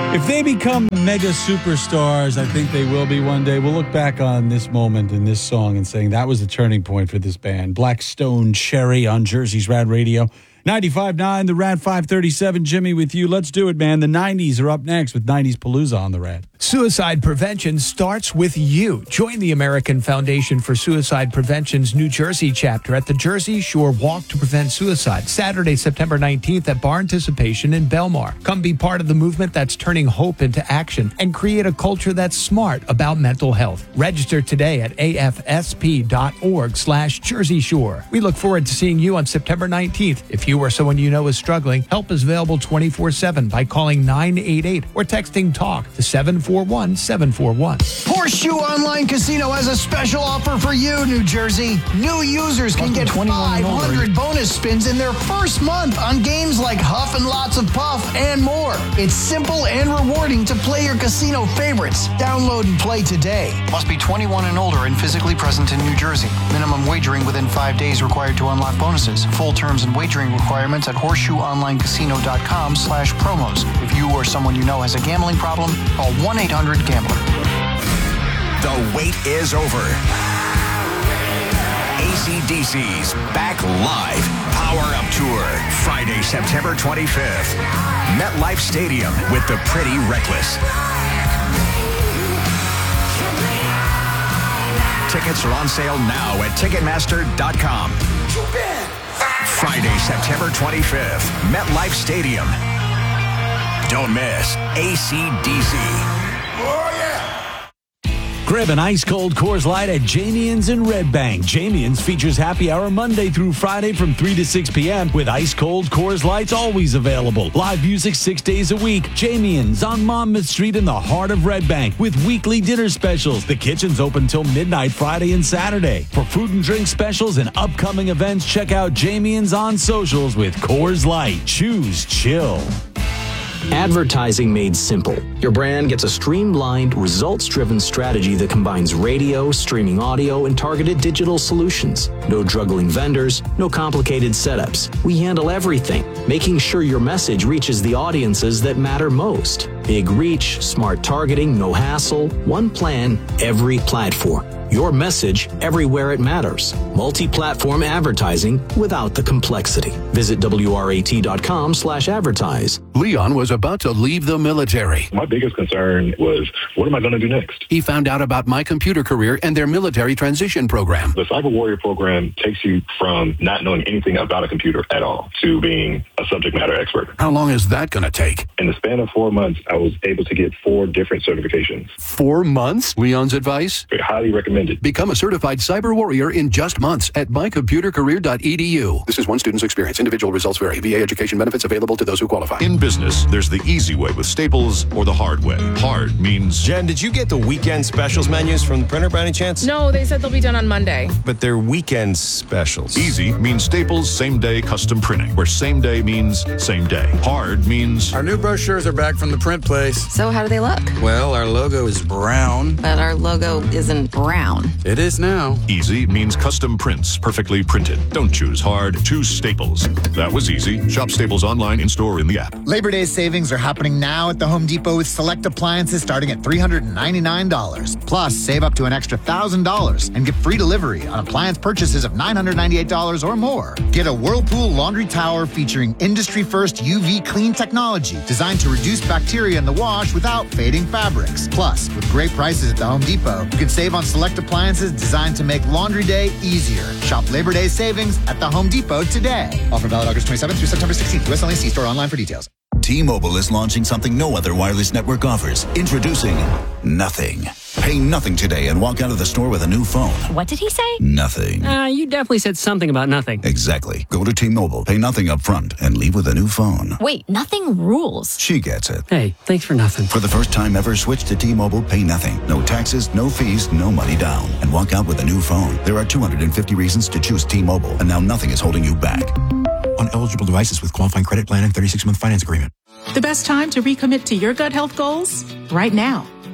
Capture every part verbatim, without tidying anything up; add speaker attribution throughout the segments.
Speaker 1: If they become mega superstars, I think they will be one day. We'll look back on this moment in this song and saying that was the turning point for this band. Black Stone Cherry on Jersey's Rad Radio. ninety-five point nine, the Rad five thirty-seven. Jimmy with you. Let's do it, man. The nineties are up next with nineties Palooza on the Rad.
Speaker 2: Suicide prevention starts with you. Join the American Foundation for Suicide Prevention's New Jersey chapter at the Jersey Shore Walk to Prevent Suicide, Saturday, September nineteenth at Bar Anticipation in Belmar. Come be part of the movement that's turning hope into action and create a culture that's smart about mental health. Register today at afsp.org slash Jersey Shore. We look forward to seeing you on September nineteenth. If you or someone you know is struggling, help is available twenty-four seven by calling nine eight eight or texting TALK to seven four one seven four one.
Speaker 3: Horseshoe Online Casino has a special offer for you, New Jersey. New users can get five hundred bonus spins in their first month on games like Huff and Lots of Puff and more. It's simple and rewarding to play your casino favorites. Download and play today. Must be twenty-one and older and physically present in New Jersey. Minimum wagering within five days required to unlock bonuses. Full terms and wagering requirements at horseshoeonlinecasino.com slash promos. If you or someone you know has a gambling problem, call one eight hundred gambler.
Speaker 4: The wait is over. A C D C's Back Live Power Up Tour, Friday, September twenty-fifth. MetLife Stadium with the Pretty Reckless. Tickets are on sale now at Ticketmaster dot com. Friday, September twenty-fifth, MetLife Stadium. Don't miss A C D C.
Speaker 3: Oh, yeah.
Speaker 1: Grab an ice-cold Coors Light at Jamian's in Red Bank. Jamian's features happy hour Monday through Friday from three to six p.m. with ice-cold Coors Lights always available. Live music six days a week. Jamian's on Monmouth Street in the heart of Red Bank with weekly dinner specials. The kitchen's open till midnight Friday and Saturday. For food and drink specials and upcoming events, check out Jamian's on socials with Coors Light. Choose chill.
Speaker 5: Advertising made simple. Your brand gets a streamlined, results-driven strategy that combines radio, streaming audio, and targeted digital solutions. No juggling vendors, no complicated setups. We handle everything, making sure your message reaches the audiences that matter most. Big reach, smart targeting, no hassle, one plan, every platform. Your message everywhere it matters. Multi-platform advertising without the complexity. Visit W R A T dot com slash advertise.
Speaker 6: Leon was about to leave the military.
Speaker 7: My biggest concern was, what am I going to do next?
Speaker 6: He found out about My Computer Career and their military transition program.
Speaker 7: The Cyber Warrior program takes you from not knowing anything about a computer at all to being a subject matter expert.
Speaker 6: How long is that going to take?
Speaker 7: In the span of four months, I was able to get four different certifications.
Speaker 6: Four months? Leon's advice?
Speaker 7: I highly recommend it.
Speaker 6: Become a certified cyber warrior in just months at my computer career dot e d u. This is one student's experience. Individual results vary. V A education benefits available to those who qualify.
Speaker 8: In business, there's the easy way with Staples or the hard way. Hard means...
Speaker 9: Jen, did you get the weekend specials menus from the printer by any chance?
Speaker 10: No, they said they'll be done on Monday.
Speaker 9: But they're weekend specials.
Speaker 8: Easy means Staples same-day custom printing, where same day means same day. Hard means...
Speaker 11: Our new brochures are back from the print place.
Speaker 10: So how do they look?
Speaker 11: Well, our logo is brown.
Speaker 10: But our logo isn't brown.
Speaker 11: It is now.
Speaker 8: Easy means custom prints, perfectly printed. Don't choose hard, choose Staples. That was easy. Shop Staples online, in-store, in the app.
Speaker 12: Labor Day savings are happening now at the Home Depot with select appliances starting at three hundred ninety-nine dollars. Plus, save up to an extra one thousand dollars and get free delivery on appliance purchases of nine hundred ninety-eight dollars or more. Get a Whirlpool laundry tower featuring industry-first U V clean technology designed to reduce bacteria in the wash without fading fabrics. Plus, with great prices at the Home Depot, you can save on select appliances designed to make laundry day easier. Shop Labor Day savings at the Home Depot today. Offer valid August twenty-seventh through September sixteenth. U S only. See store online for details.
Speaker 13: T-Mobile is launching something no other wireless network offers. Introducing Nothing. Pay nothing today and walk out of the store with a new phone.
Speaker 14: What did he say?
Speaker 13: Nothing.
Speaker 14: Uh, you definitely said something about nothing.
Speaker 13: Exactly. Go to T-Mobile, pay nothing up front, and leave with a new phone.
Speaker 14: Wait, nothing rules.
Speaker 13: She gets it.
Speaker 14: Hey, thanks for nothing.
Speaker 13: For the first time ever, switch to T-Mobile, pay nothing. No taxes, no fees, no money down. And walk out with a new phone. There are two hundred fifty reasons to choose T-Mobile, and now nothing is holding you back.
Speaker 15: On eligible devices with qualifying credit plan and thirty-six month finance agreement.
Speaker 16: The best time to recommit to your gut health goals? Right now.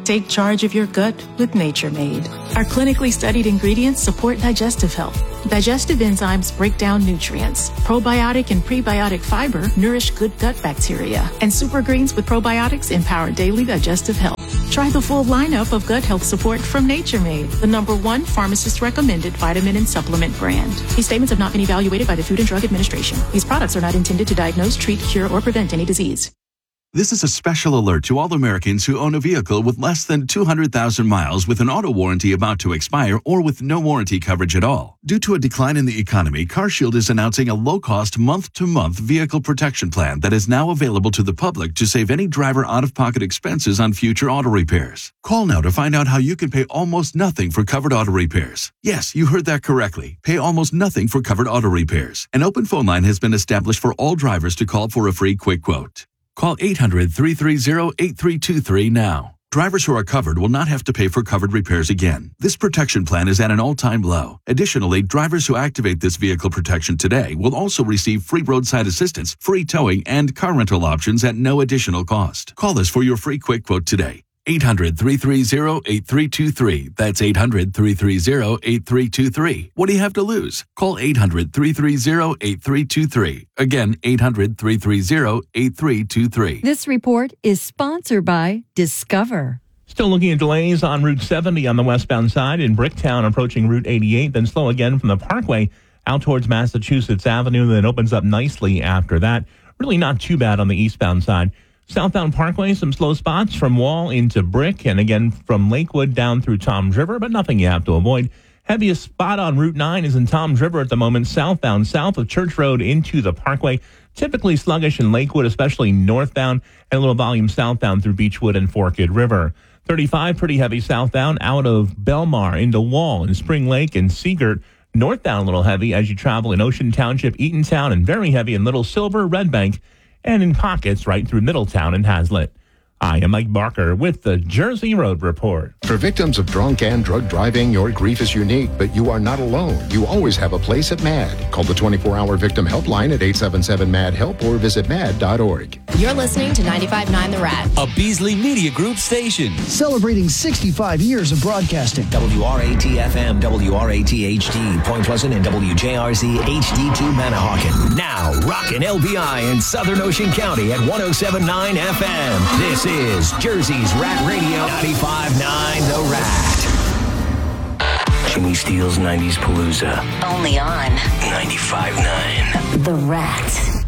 Speaker 16: Take charge of your gut with Nature Made. Our clinically studied ingredients support digestive health. Digestive enzymes break down nutrients. Probiotic and prebiotic fiber nourish good gut bacteria. And super greens with probiotics empower daily digestive health. Try the full lineup of gut health support from Nature Made, the number one pharmacist-recommended vitamin and supplement brand. These statements have not been evaluated by the Food and Drug Administration. These products are not intended to diagnose, treat, cure, or prevent any disease.
Speaker 17: This is a special alert to all Americans who own a vehicle with less than two hundred thousand miles with an auto warranty about to expire or with no warranty coverage at all. Due to a decline in the economy, CarShield is announcing a low-cost month-to-month vehicle protection plan that is now available to the public to save any driver out-of-pocket expenses on future auto repairs. Call now to find out how you can pay almost nothing for covered auto repairs. Yes, you heard that correctly. Pay almost nothing for covered auto repairs. An open phone line has been established for all drivers to call for a free quick quote. Call eight hundred, three three zero, eight three two three now. Drivers who are covered will not have to pay for covered repairs again. This protection plan is at an all-time low. Additionally, drivers who activate this vehicle protection today will also receive free roadside assistance, free towing, and car rental options at no additional cost. Call us for your free quick quote today. eight hundred, three three zero, eight three two three. That's eight hundred, three three zero, eight three two three. What do you have to lose? Call eight hundred, three three zero, eight three two three. Again, eight hundred, three three zero, eight three two three.
Speaker 18: This report is sponsored by Discover.
Speaker 19: Still looking at delays on Route seventy on the westbound side in Bricktown approaching Route eighty-eight, then slow again from the Parkway out towards Massachusetts Avenue, then opens up nicely after that. Really not too bad on the eastbound side. Southbound Parkway, some slow spots from Wall into Brick, and again from Lakewood down through Toms River, but nothing you have to avoid. Heaviest spot on Route nine is in Toms River at the moment, southbound, south of Church Road into the Parkway. Typically sluggish in Lakewood, especially northbound, and a little volume southbound through Beechwood and Forked River. thirty-five, pretty heavy southbound out of Belmar into Wall and Spring Lake and Seagirt. Northbound a little heavy as you travel in Ocean Township, Eatontown, and very heavy in Little Silver, Red Bank, and in pockets right through Middletown and Hazlitt. I am Mike Barker with the Jersey Road Report.
Speaker 20: For victims of drunk and drug driving, your grief is unique, but you are not alone. You always have a place at MAD. Call the twenty-four hour victim helpline at eight seven seven MAD HELP or visit mad dot org.
Speaker 21: You're listening to ninety-five point nine The Rat,
Speaker 1: a Beasley Media Group station.
Speaker 3: Celebrating sixty-five years of broadcasting.
Speaker 22: W R A T F M, W R A T H D, Point Pleasant, and W J R Z H D two Manahawkin. Now, rockin' L B I in Southern Ocean County at one oh seven point nine F M. This is Jersey's Rat Radio, ninety-five point nine The Rat. Jimmy Steele's nineties Palooza.
Speaker 21: only on
Speaker 22: ninety-five point nine
Speaker 21: The Rat.